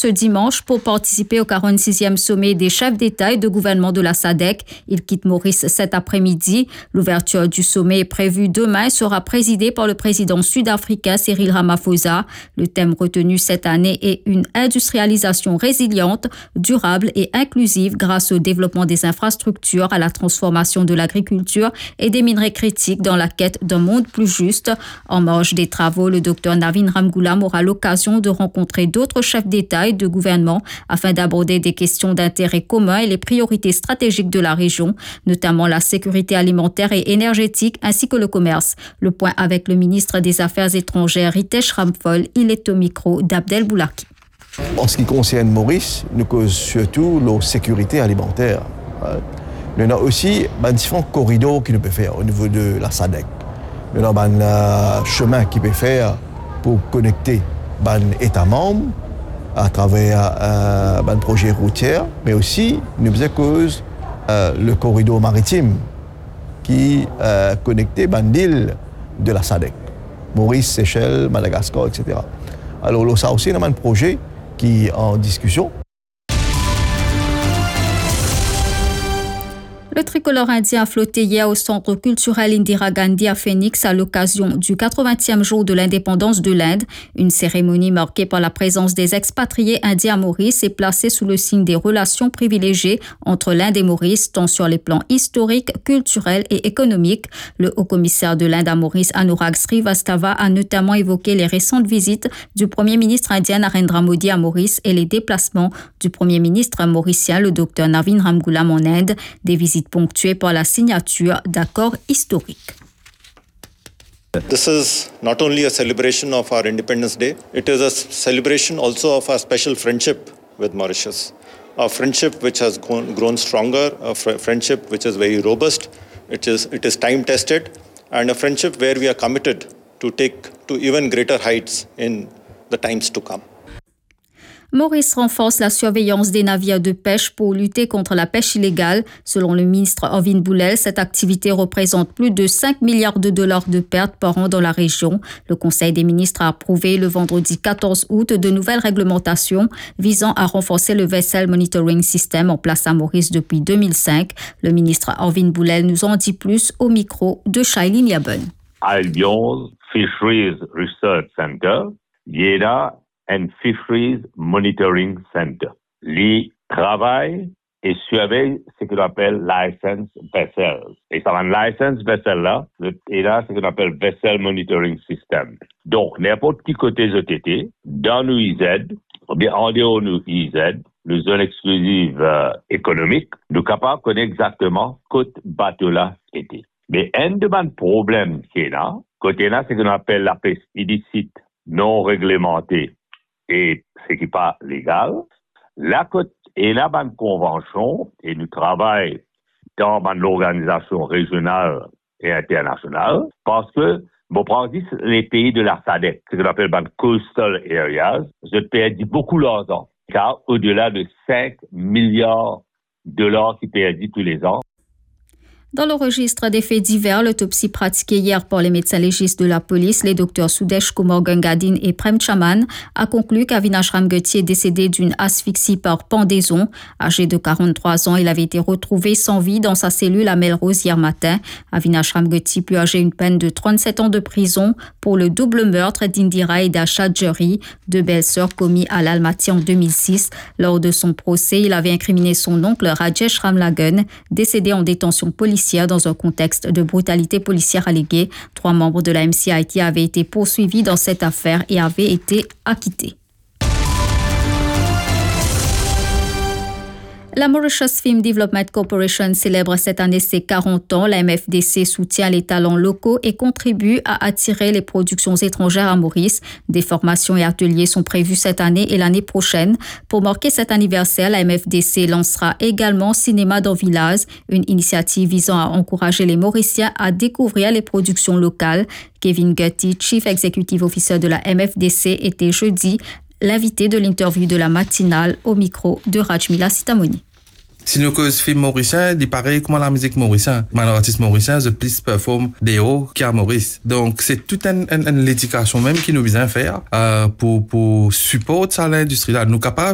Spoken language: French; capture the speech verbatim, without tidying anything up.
ce dimanche pour participer au quarante-sixième sommet des chefs d'État et de gouvernement de la S A D C. Il quitte Maurice cet après-midi. L'ouverture du sommet est prévue demain et sera présidée par le président sud-africain Cyril Ramaphosa. Le thème retenu cette année est une industrialisation résiliente, durable et inclusive grâce au développement des infrastructures, à la transformation de l'agriculture et des minerais critiques dans la quête d'un monde plus juste. En marge des travaux, le docteur Navin Ramgoolam aura l'occasion de rencontrer d'autres chefs d'État et de gouvernement afin d'aborder des questions d'intérêt commun et les priorités stratégiques de la région, notamment la sécurité alimentaire et énergétique ainsi que le commerce. Le point avec le ministre des Affaires étrangères Ritesh Ramphal, il est au micro d'Abdel Boulaki. En ce qui concerne Maurice, nous cause surtout la sécurité alimentaire. Nous avons aussi ben, différents corridors qui nous peuvent faire au niveau de la S A D C. Nous avons un euh, chemin qui peut faire pour connecter ben, États membres à travers euh, ben, projet routier, mais aussi nous faisons cause euh, le corridor maritime qui euh, connectait ben, l'île de la S A D C, Maurice, Seychelles, Madagascar, et cetera. Alors là, ça aussi, nous avons un projet qui est en discussion. Le tricolore indien a flotté hier au centre culturel Indira Gandhi à Phoenix à l'occasion du quatre-vingtième jour de l'indépendance de l'Inde. Une cérémonie marquée par la présence des expatriés indiens à Maurice est placée sous le signe des relations privilégiées entre l'Inde et Maurice, tant sur les plans historiques, culturels et économiques. Le haut-commissaire de l'Inde à Maurice, Anurag Srivastava, a notamment évoqué les récentes visites du Premier ministre indien Narendra Modi à Maurice et les déplacements du Premier ministre mauricien, le docteur Navin Ramgoolam, en Inde, des visites ponctuée par la signature d'accords historiques. This is not only a celebration of our Independence Day, it is a celebration also of our special friendship with Mauritius. A friendship which has grown, grown stronger, a fr- friendship which is very robust, it is, it is time tested, and a friendship where we are committed to take to even greater heights in the times to come. Maurice renforce la surveillance des navires de pêche pour lutter contre la pêche illégale. Selon le ministre Arvind Boulel, cette activité représente plus de cinq milliards de dollars de pertes par an dans la région. Le Conseil des ministres a approuvé le vendredi quatorze août de nouvelles réglementations visant à renforcer le Vessel Monitoring System en place à Maurice depuis deux mille cinq. Le ministre Arvind Boulel nous en dit plus au micro de Shailene Yaben. Albion Fisheries Research Center, Yeda and Fisheries Monitoring Center. Les travail et surveille ce qu'on appelle license vessels. Et ça, un license vessel là, et là, ce qu'on appelle vessel monitoring system. Donc, n'importe qui côté Z T T, dans nos I Z, ou bien en dehors de nos I Z, nos zones exclusives euh, économiques, nous sommes capables de connaître exactement côté bateau là était. Mais un de mes problèmes qui est là, côté là, c'est ce qu'on appelle la pêche illicite, non réglementée, et ce qui n'est pas légal. La côte est là, une convention, et nous travaillons dans l'organisation régionale et internationale, parce que, bon, par exemple, les pays de la S A D C, ce qu'on appelle les coastal areas, je perdis beaucoup d'argent, car au-delà de cinq milliards de dollars qui perdent tous les ans. Dans le registre des faits divers, l'autopsie pratiquée hier par les médecins légistes de la police, les docteurs Sudesh Kumar Gangadine et Prem Chaman, a conclu qu'Avinash Ramgoti est décédé d'une asphyxie par pendaison. Âgé de quarante-trois ans, il avait été retrouvé sans vie dans sa cellule à Melrose hier matin. Avinash Ramgoti purgeait une peine de trente-sept ans de prison pour le double meurtre d'Indira et d'Asha Jury, deux belles-sœurs commis à l'Almaty en deux mille six. Lors de son procès, il avait incriminé son oncle Rajesh Ramlagan, décédé en détention policière dans un contexte de brutalité policière alléguée. Trois membres de la M C I T avaient été poursuivis dans cette affaire et avaient été acquittés. La Mauritius Film Development Corporation célèbre cette année ses quarante ans. La M F D C soutient les talents locaux et contribue à attirer les productions étrangères à Maurice. Des formations et ateliers sont prévus cette année et l'année prochaine. Pour marquer cet anniversaire, la M F D C lancera également Cinéma dans Village, une initiative visant à encourager les Mauriciens à découvrir les productions locales. Kevin Gutty, Chief Executive Officer de la M F D C, était jeudi l'invité de l'interview de la matinale au micro de Rajmila Sitamoni. Si nous cause film mauricien, il paraît comment la musique mauricienne. Man artiste mauricien, je plus performe des hauts qu'à Maurice. Donc, c'est toute une, une, une éducation même qui nous vient faire, euh, pour, pour supporter ça l'industrie là. Nous capables